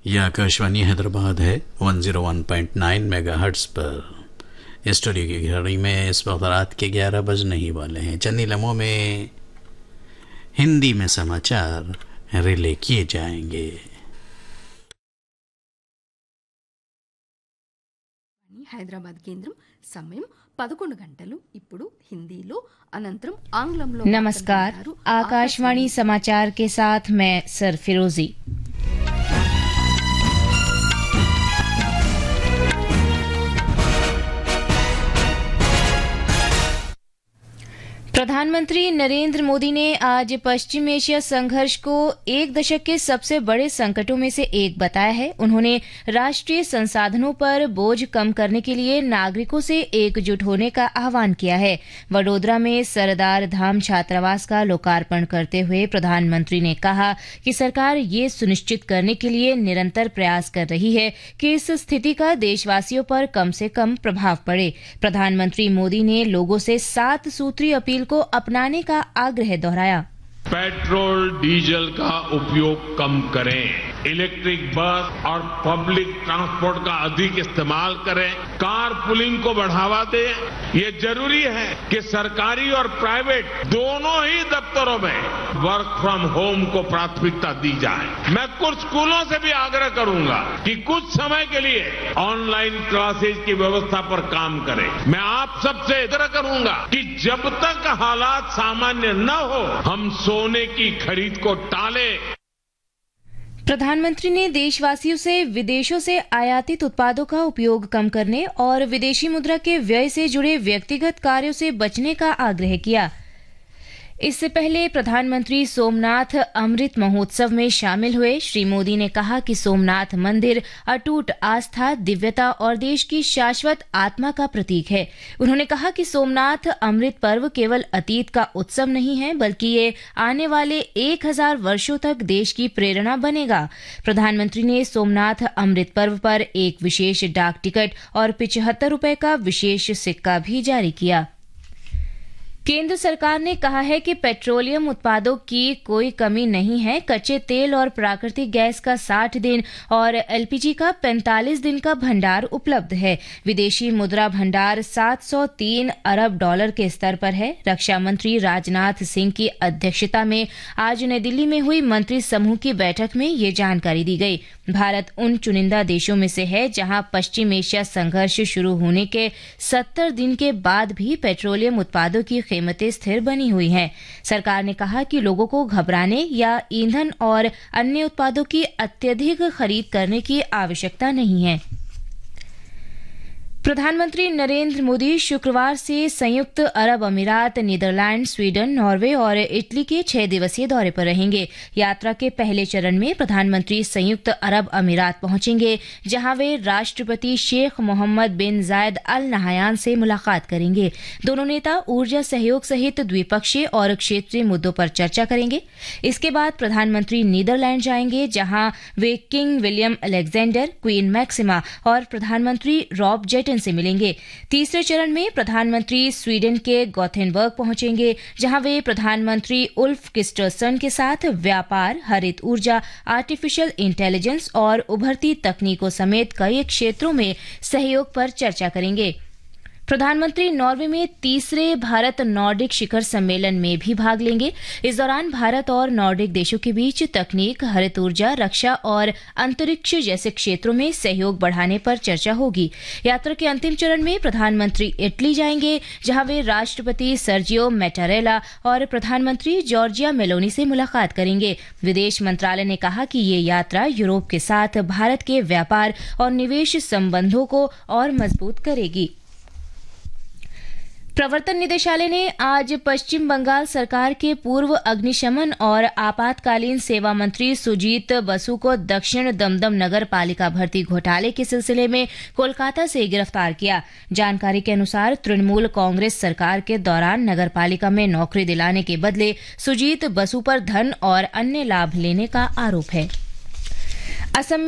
यह आकाशवाणी हैदराबाद है 101.9 मेगाहर्ट्ज़ पर। स्टूडियो की घड़ी में इस वक्त रात के 11 बजने ही वाले हैं। चंद लम्हों में हिंदी में समाचार रिले किए जाएंगे। హైదరాబాద్ కేంద్రం సమయం 11 గంటలు। ఇప్పుడు హిందీలో అనంతరం ఆంగ్లంలో। नमस्कार, आकाशवाणी समाचार के साथ मैं सरफिरोजी। प्रधानमंत्री नरेंद्र मोदी ने आज पश्चिम एशिया संघर्ष को एक दशक के सबसे बड़े संकटों में से एक बताया है। उन्होंने राष्ट्रीय संसाधनों पर बोझ कम करने के लिए नागरिकों से एकजुट होने का आह्वान किया है। वडोदरा में सरदार धाम छात्रावास का लोकार्पण करते हुए प्रधानमंत्री ने कहा कि सरकार ये सुनिश्चित करने के लिए निरंतर प्रयास कर रही है कि इस स्थिति का देशवासियों पर कम से कम प्रभाव पड़े। प्रधानमंत्री मोदी ने लोगों से 7 सूत्री अपील को अपनाने का आग्रह दोहराया। पेट्रोल डीजल का उपयोग कम करें, इलेक्ट्रिक बस और पब्लिक ट्रांसपोर्ट का अधिक इस्तेमाल करें, कार पुलिंग को बढ़ावा दें। ये जरूरी है कि सरकारी और प्राइवेट दोनों ही दफ्तरों में वर्क फ्रॉम होम को प्राथमिकता दी जाए। मैं कुछ स्कूलों से भी आग्रह करूंगा कि कुछ समय के लिए ऑनलाइन क्लासेज की व्यवस्था पर काम करें। मैं आप सबसे आग्रह करूंगा कि जब तक हालात सामान्य न हो हम सोने की खरीद को टालें। प्रधानमंत्री ने देशवासियों से विदेशों से आयातित उत्पादों का उपयोग कम करने और विदेशी मुद्रा के व्यय से जुड़े व्यक्तिगत कार्यों से बचने का आग्रह किया। इससे पहले प्रधानमंत्री सोमनाथ अमृत महोत्सव में शामिल हुए। श्री मोदी ने कहा कि सोमनाथ मंदिर अटूट आस्था, दिव्यता और देश की शाश्वत आत्मा का प्रतीक है। उन्होंने कहा कि सोमनाथ अमृत पर्व केवल अतीत का उत्सव नहीं है, बल्कि ये आने वाले 1000 वर्षों तक देश की प्रेरणा बनेगा। प्रधानमंत्री ने सोमनाथ अमृत पर्व पर एक विशेष डाक टिकट और 75 रुपए का विशेष सिक्का भी जारी किया। केंद्र सरकार ने कहा है कि पेट्रोलियम उत्पादों की कोई कमी नहीं है। कच्चे तेल और प्राकृतिक गैस का 60 दिन और एलपीजी का 45 दिन का भंडार उपलब्ध है। विदेशी मुद्रा भंडार $703 अरब के स्तर पर है। रक्षा मंत्री राजनाथ सिंह की अध्यक्षता में आज नई दिल्ली में हुई मंत्री समूह की बैठक में ये जानकारी दी गई। भारत उन चुनिंदा देशों में से है जहां पश्चिम एशिया संघर्ष शुरू होने के 70 दिन के बाद भी पेट्रोलियम उत्पादों की कीमतें स्थिर बनी हुई हैं। सरकार ने कहा कि लोगों को घबराने या ईंधन और अन्य उत्पादों की अत्यधिक खरीद करने की आवश्यकता नहीं है। प्रधानमंत्री नरेंद्र मोदी शुक्रवार से संयुक्त अरब अमीरात, नीदरलैंड, स्वीडन, नॉर्वे और इटली के 6 दिवसीय दौरे पर रहेंगे। यात्रा के पहले चरण में प्रधानमंत्री संयुक्त अरब अमीरात पहुंचेंगे, जहां वे राष्ट्रपति शेख मोहम्मद बिन जायद अल नहयान से मुलाकात करेंगे। दोनों नेता ऊर्जा सहयोग सहित द्विपक्षीय और क्षेत्रीय मुद्दों पर चर्चा करेंगे। इसके बाद प्रधानमंत्री नीदरलैंड जाएंगे, जहां वे king William Alexander, queen maxima और प्रधानमंत्री रॉब जेटन से मिलेंगे। तीसरे चरण में प्रधानमंत्री स्वीडन के गोथेनबर्ग पहुंचेंगे, जहां वे प्रधानमंत्री उल्फ क्रिस्टरसन के साथ व्यापार, हरित ऊर्जा, आर्टिफिशियल इंटेलिजेंस और उभरती तकनीकों समेत कई क्षेत्रों में सहयोग पर चर्चा करेंगे। प्रधानमंत्री नॉर्वे में तीसरे भारत नॉर्डिक शिखर सम्मेलन में भी भाग लेंगे। इस दौरान भारत और नॉर्डिक देशों के बीच तकनीक, हरित ऊर्जा, रक्षा और अंतरिक्ष जैसे क्षेत्रों में सहयोग बढ़ाने पर चर्चा होगी। यात्रा के अंतिम चरण में प्रधानमंत्री इटली जाएंगे, जहां वे राष्ट्रपति सर्जियो मैटारेला और प्रधानमंत्री जॉर्जिया मेलोनी से मुलाकात करेंगे। विदेश मंत्रालय ने कहा कि ये यात्रा यूरोप के साथ भारत के व्यापार और निवेश संबंधों को और मजबूत करेगी। प्रवर्तन निदेशालय ने आज पश्चिम बंगाल सरकार के पूर्व अग्निशमन और आपातकालीन सेवा मंत्री सुजीत बसु को दक्षिण दमदम नगर पालिका भर्ती घोटाले के सिलसिले में कोलकाता से गिरफ्तार किया। जानकारी के अनुसार तृणमूल कांग्रेस सरकार के दौरान नगर पालिका में नौकरी दिलाने के बदले सुजीत बसु पर धन और अन्य लाभ लेने का आरोप है। असम